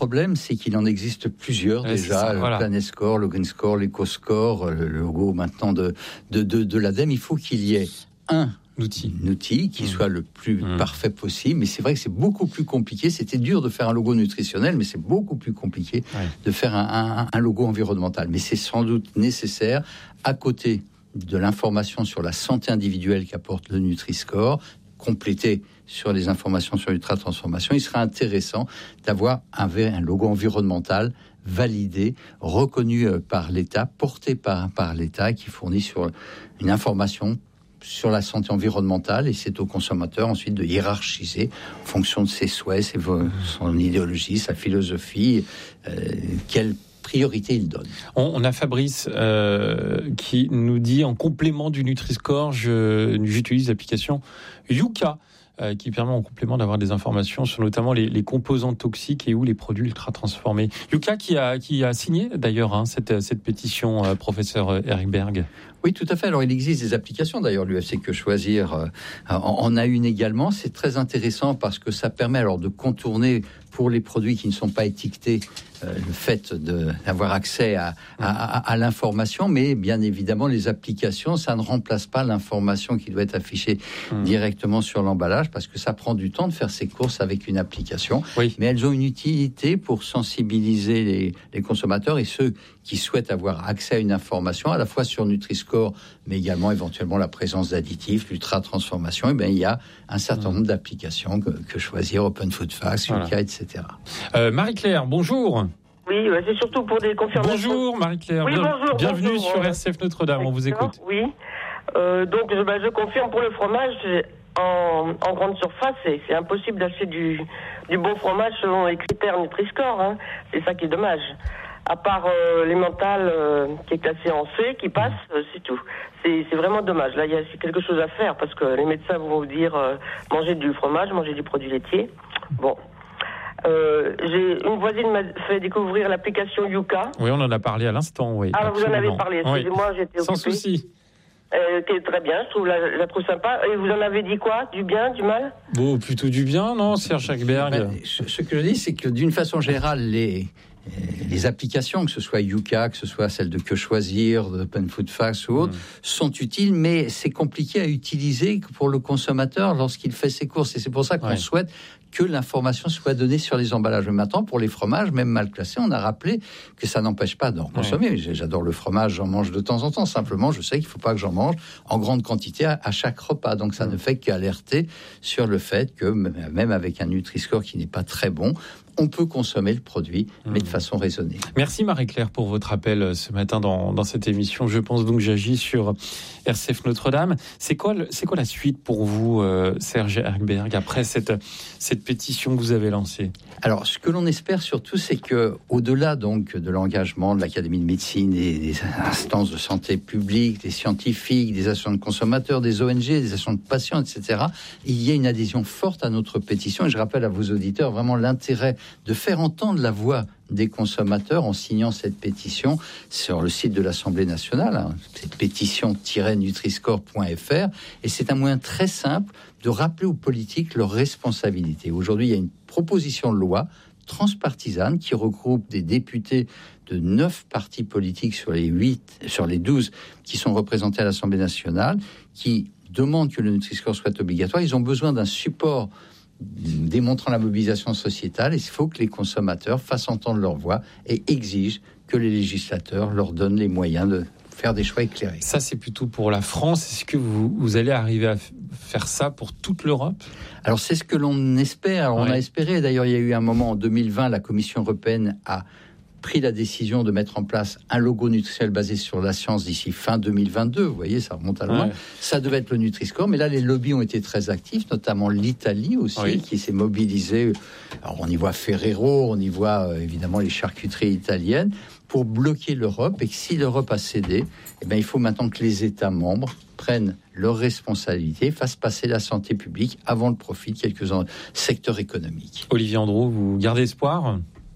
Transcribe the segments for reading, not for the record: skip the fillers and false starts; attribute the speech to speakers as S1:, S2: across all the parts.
S1: Le problème, c'est qu'il en existe plusieurs déjà, le Planet Score, le Green Score, l'EcoScore, le logo maintenant de l'ADEME. Il faut qu'il y ait un outil qui soit le plus parfait possible. Mais c'est vrai que c'est beaucoup plus compliqué. C'était dur de faire un logo nutritionnel, mais c'est beaucoup plus compliqué de faire un logo environnemental. Mais c'est sans doute nécessaire, à côté de l'information sur la santé individuelle qu'apporte le Nutri-Score, complété sur les informations sur l'ultra-transformation, il serait intéressant d'avoir un logo environnemental validé, reconnu par l'État, porté par l'État, qui fournit sur une information sur la santé environnementale, et c'est au consommateur ensuite de hiérarchiser en fonction de ses souhaits, son idéologie, sa philosophie, quelle priorité il donne.
S2: On a Fabrice qui nous dit, en complément du Nutri-Score, j'utilise l'application Yuka, qui permet en complément d'avoir des informations sur notamment les composants toxiques et ou les produits ultra transformés. Yuka qui a signé d'ailleurs cette pétition, professeur Eric Berg.
S1: Oui, tout à fait. Alors, il existe des applications. D'ailleurs, l'UFC Que Choisir en a une également. C'est très intéressant parce que ça permet alors de contourner, pour les produits qui ne sont pas étiquetés, le fait d'avoir accès à l'information. Mais bien évidemment, les applications, ça ne remplace pas l'information qui doit être affichée directement sur l'emballage, parce que ça prend du temps de faire ses courses avec une application. Oui. Mais elles ont une utilité pour sensibiliser les consommateurs et ceux qui souhaitent avoir accès à une information, à la fois sur Nutri-Score, mais également éventuellement la présence d'additifs, l'ultra-transformation. Et bien, il y a un certain nombre d'applications que choisir, Open Food Facts, Yuka, etc.
S2: Marie-Claire, bonjour.
S3: Oui, c'est surtout pour des confirmations.
S2: Bonjour Marie-Claire,
S3: bienvenue
S2: sur RCF Notre-Dame, on vous écoute.
S3: Oui, donc je confirme pour le fromage, en grande surface, c'est impossible d'acheter du bon fromage selon les critères Nutri-Score, c'est ça qui est dommage. À part l'emmental qui est classé en C, qui passe, c'est tout. C'est vraiment dommage. Là, il y a quelque chose à faire, parce que les médecins vont vous dire manger du fromage, manger du produit laitier. Bon. Une voisine m'a fait découvrir l'application Yuka.
S2: Oui, on en a parlé à l'instant, oui.
S3: Ah, vous en avez parlé, excusez-moi, j'étais occupée.
S2: Sans souci.
S3: Qui est très bien, je la trouve sympa. Et vous en avez dit quoi? Du bien, du mal?
S2: Bon, plutôt du bien, non, Serge Jacqueberg?
S1: Ce que je dis, c'est que d'une façon générale, les applications, que ce soit Yuka, que ce soit celle de Que Choisir, de Open Food Facts ou autres, sont utiles, mais c'est compliqué à utiliser pour le consommateur lorsqu'il fait ses courses. Et c'est pour ça qu'on souhaite que l'information soit donnée sur les emballages. Mais maintenant, pour les fromages, même mal classés, on a rappelé que ça n'empêche pas d'en consommer. J'adore le fromage, j'en mange de temps en temps. Simplement, je sais qu'il ne faut pas que j'en mange en grande quantité à chaque repas. Donc, ça ne fait qu'alerter sur le fait que, même avec un Nutri-Score qui n'est pas très bon, on peut consommer le produit, mais de façon raisonnée.
S2: Merci Marie-Claire pour votre appel ce matin dans cette émission. Je pense donc j'agis sur RCF Notre-Dame. C'est quoi la suite pour vous, Serge Erkberg, après cette pétition que vous avez lancée? Alors, ce que l'on espère surtout, c'est que, au-delà donc de l'engagement de l'Académie de médecine, des instances de santé publique, des scientifiques, des associations de consommateurs, des ONG, des associations de patients, etc., il y a une adhésion forte à notre pétition. Et je rappelle à vos auditeurs vraiment l'intérêt de faire entendre la voix des consommateurs en signant cette pétition sur le site de l'Assemblée nationale, c'est pétition-nutriscore.fr, et c'est un moyen très simple de rappeler aux politiques leurs responsabilités. Aujourd'hui, il y a une proposition de loi transpartisane qui regroupe des députés de 9 partis politiques sur les 12 qui sont représentés à l'Assemblée nationale, qui demandent que le Nutri-Score soit obligatoire. Ils ont besoin d'un support démontrant la mobilisation sociétale, et il faut que les consommateurs fassent entendre leur voix et exigent que les législateurs leur donnent les moyens de faire des choix éclairés. Ça, c'est plutôt pour la France. Est-ce que vous allez arriver à faire ça pour toute l'Europe? Alors, c'est ce que l'on espère. Alors, on a espéré. D'ailleurs, il y a eu un moment en 2020, la Commission européenne a pris la décision de mettre en place un logo nutritionnel basé sur la science d'ici fin 2022. Vous voyez, ça remonte à loin. Ça devait être le Nutri-Score, mais là, les lobbies ont été très actifs, notamment l'Italie aussi, qui s'est mobilisée. Alors, on y voit Ferrero, on y voit évidemment les charcuteries italiennes, pour bloquer l'Europe, et que si l'Europe a cédé, il faut maintenant que les États membres prennent leurs responsabilités, fassent passer la santé publique avant le profit de quelques secteurs économiques. Olivier Andrew, vous gardez espoir ?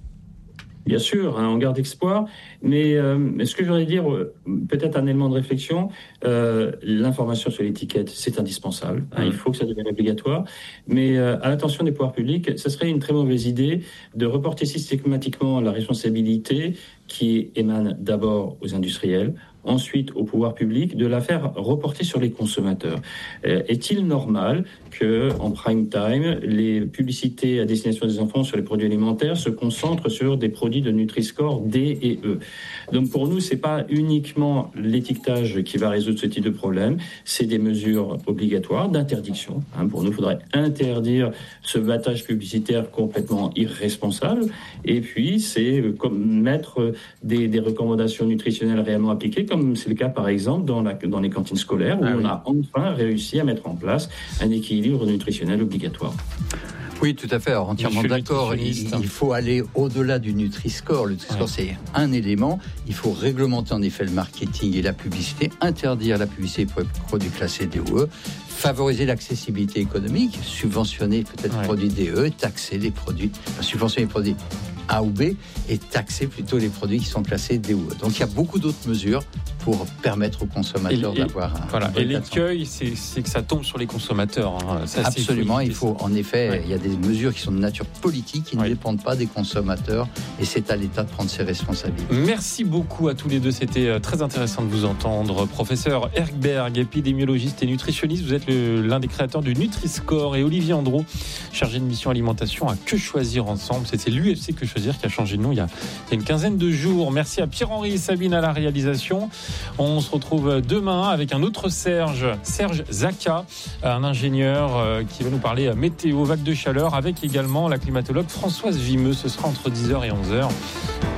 S4: Bien sûr, on garde espoir, mais ce que je voudrais dire, peut-être un élément de réflexion, l'information sur l'étiquette, c'est indispensable. Il faut que ça devienne obligatoire, mais à l'attention des pouvoirs publics, ce serait une très mauvaise idée de reporter systématiquement la responsabilité qui émane d'abord aux industriels, ensuite au pouvoir public, de la faire reporter sur les consommateurs. Est-il normal que, en prime time, les publicités à destination des enfants sur les produits alimentaires se concentrent sur des produits de Nutri-Score D et E? Donc pour nous, c'est pas uniquement l'étiquetage qui va résoudre ce type de problème, c'est des mesures obligatoires d'interdiction. Pour nous, il faudrait interdire ce battage publicitaire complètement irresponsable. Et puis, c'est comme mettre des recommandations nutritionnelles réellement appliquées, comme c'est le cas par exemple dans les cantines scolaires, où on a enfin réussi à mettre en place un équilibre nutritionnel obligatoire.
S1: Oui, tout à fait. Alors, entièrement d'accord. Il faut aller au-delà du Nutri-Score. Le Nutri-Score, c'est un élément. Il faut réglementer en effet le marketing et la publicité, interdire la publicité pour les produits classés DOE, favoriser l'accessibilité économique, subventionner peut-être les produits DE, taxer les produits, subventionner les produits A ou B et taxer plutôt les produits qui sont classés DOE. Donc il y a beaucoup d'autres mesures pour permettre aux consommateurs d'avoir un
S5: et l'écueil, c'est que ça tombe sur les consommateurs. Ça,
S1: absolument, il faut en effet, il y a des mesures qui sont de nature politique, qui ne dépendent pas des consommateurs, et c'est à l'État de prendre ses responsabilités.
S5: Merci beaucoup à tous les deux, c'était très intéressant de vous entendre. Professeur Erkberg, épidémiologiste et nutritionniste, vous êtes l'un des créateurs du Nutri-Score, et Olivier Andreau, chargé de mission alimentation à Que Choisir Ensemble. C'est l'UFC Que Choisir qui a changé de nom il y a une quinzaine de jours. Merci à Pierre-Henri et Sabine à la réalisation. On se retrouve demain avec un autre Serge Zaka, un ingénieur qui va nous parler météo, vague de chaleur, avec également la climatologue Françoise Vimeux. Ce sera entre 10h et 11h.